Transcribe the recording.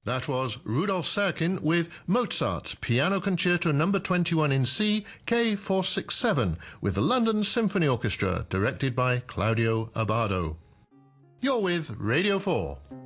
That was Rudolf Serkin with Mozart's Piano Concerto No. 21 in C, K467, with the London Symphony Orchestra, directed by Claudio Abbado. You're with Radio 4.